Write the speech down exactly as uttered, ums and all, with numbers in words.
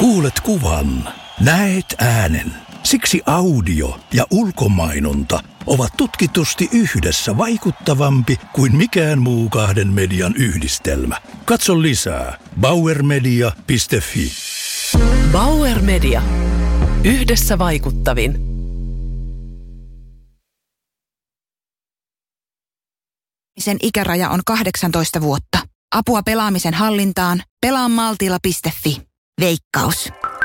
Kuulet kuvan, näet äänen. Siksi audio ja ulkomainonta ovat tutkitusti yhdessä vaikuttavampi kuin mikään muu kahden median yhdistelmä. Katso lisää bauer media piste fi. Bauer Media. Yhdessä vaikuttavin. Sen ikäraja on kahdeksantoista vuotta. Apua pelaamisen hallintaan. pelaa maltilla piste fi. Veikkaus.